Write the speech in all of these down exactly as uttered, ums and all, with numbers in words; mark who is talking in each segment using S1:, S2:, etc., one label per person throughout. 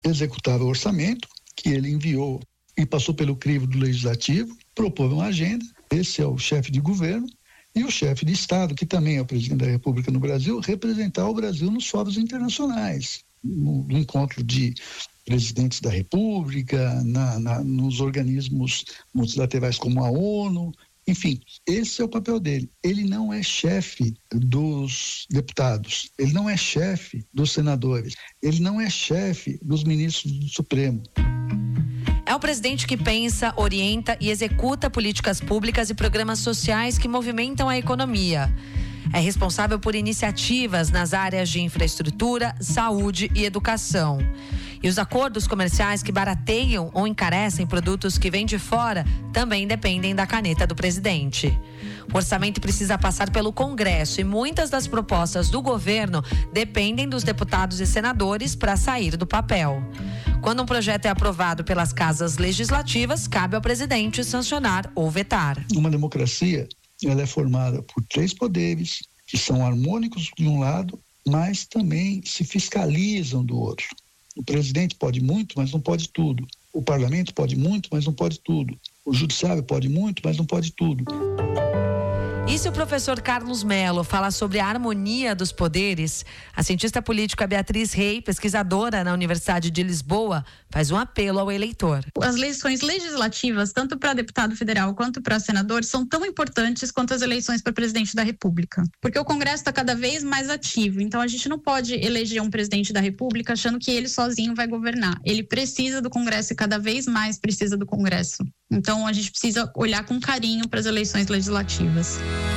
S1: executava o orçamento, que ele enviou e passou pelo crivo do Legislativo, propôs uma agenda, esse é o chefe de governo, e o chefe de Estado, que também é o presidente da República no Brasil, representar o Brasil nos fóruns internacionais, no, no encontro de presidentes da República, na, na, nos organismos multilaterais como a ONU, enfim, esse é o papel dele. Ele não é chefe dos deputados, ele não é chefe dos senadores, ele não é chefe dos ministros do Supremo.
S2: É o presidente que pensa, orienta e executa políticas públicas e programas sociais que movimentam a economia. É responsável por iniciativas nas áreas de infraestrutura, saúde e educação. E os acordos comerciais que barateiam ou encarecem produtos que vêm de fora também dependem da caneta do presidente. O orçamento precisa passar pelo Congresso e muitas das propostas do governo dependem dos deputados e senadores para sair do papel. Quando um projeto é aprovado pelas casas legislativas, cabe ao presidente sancionar ou vetar.
S1: Uma democracia, ela é formada por três poderes que são harmônicos de um lado, mas também se fiscalizam do outro. O presidente pode muito, mas não pode tudo. O parlamento pode muito, mas não pode tudo. O judiciário pode muito, mas não pode tudo.
S2: E se o professor Carlos Mello fala sobre a harmonia dos poderes, a cientista política Beatriz Rey, pesquisadora na Universidade de Lisboa, faz um apelo ao eleitor.
S3: As eleições legislativas, tanto para deputado federal quanto para senador, são tão importantes quanto as eleições para presidente da República. Porque o Congresso está cada vez mais ativo, então a gente não pode eleger um presidente da República achando que ele sozinho vai governar. Ele precisa do Congresso e cada vez mais precisa do Congresso. Então a gente precisa olhar com carinho para as eleições legislativas.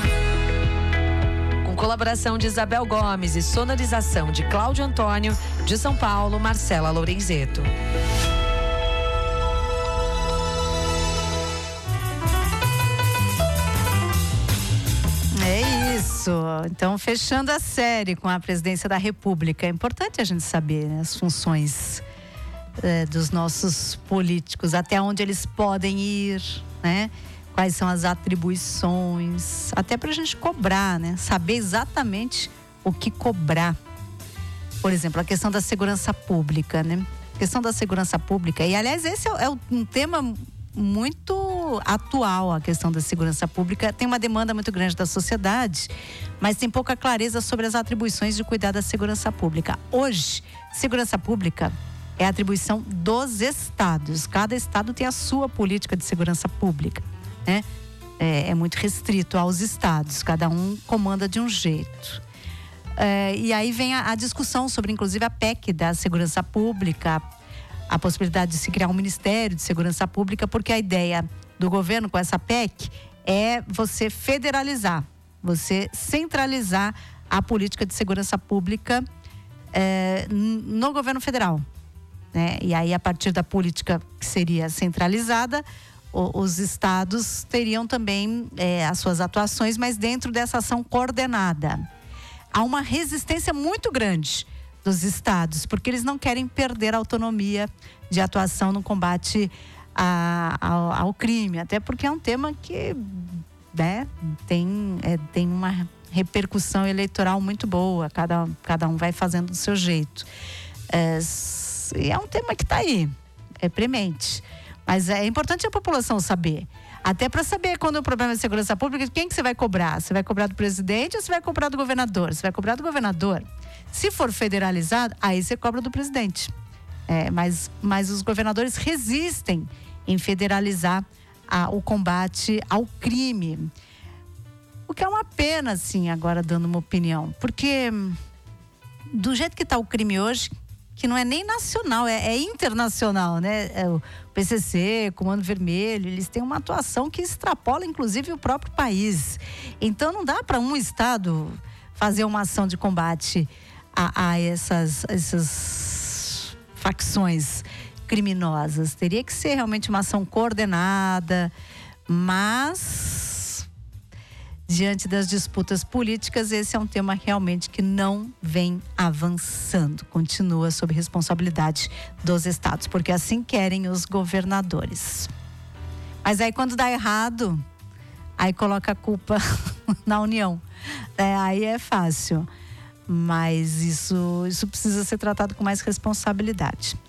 S2: Com colaboração de Isabel Gomes e sonorização de Cláudio Antônio, de São Paulo, Marcela Lorenzeto.
S4: É isso. Então, fechando a série com a presidência da República, é importante a gente saber, né, as funções é, dos nossos políticos, até onde eles podem ir, né? Quais são as atribuições, até para a gente cobrar, né? Saber exatamente o que cobrar. Por exemplo, a questão da segurança pública, né? A questão da segurança pública, e aliás esse é, é um tema muito atual, a questão da segurança pública. Tem uma demanda muito grande da sociedade, mas tem pouca clareza sobre as atribuições de cuidar da segurança pública. Hoje, segurança pública é atribuição dos estados. Cada estado tem a sua política de segurança pública, né? É, é muito restrito aos estados, cada um comanda de um jeito. É, e aí vem a, a discussão sobre, inclusive, a P E C da segurança pública, a possibilidade de se criar um Ministério de Segurança Pública, porque a ideia do governo com essa P E C é você federalizar, você centralizar a política de segurança pública é, no governo federal, né? E aí, a partir da política que seria centralizada, os estados teriam também é, as suas atuações, mas dentro dessa ação coordenada. Há uma resistência muito grande dos estados, porque eles não querem perder a autonomia de atuação no combate a, ao, ao crime, até porque é um tema que, né, tem, é, tem uma repercussão eleitoral muito boa, cada, cada um vai fazendo do seu jeito. É, e é um tema que está aí, é premente. Mas é importante a população saber, até para saber quando o problema é segurança pública, quem que você vai cobrar? Você vai cobrar do presidente ou você vai cobrar do governador? Você vai cobrar do governador. Se for federalizado, aí você cobra do presidente. É, mas, mas os governadores resistem em federalizar a, o combate ao crime. O que é uma pena, assim, agora dando uma opinião, porque do jeito que está o crime hoje, que não é nem nacional, é, é internacional, né? É o P C C, Comando Vermelho, eles têm uma atuação que extrapola, inclusive, o próprio país. Então, não dá para um estado fazer uma ação de combate a, a essas, essas facções criminosas. Teria que ser realmente uma ação coordenada, mas diante das disputas políticas, esse é um tema realmente que não vem avançando. Continua sob responsabilidade dos estados, porque assim querem os governadores. Mas aí quando dá errado, aí coloca a culpa na União. É, aí é fácil. Mas isso, isso precisa ser tratado com mais responsabilidade.